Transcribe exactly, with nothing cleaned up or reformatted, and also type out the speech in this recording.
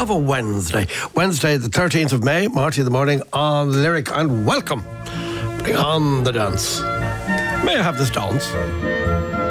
of a Wednesday. Wednesday, the thirteenth of May, Marty in the morning on Lyric, and welcome. Bring on the dance. May I have this dance?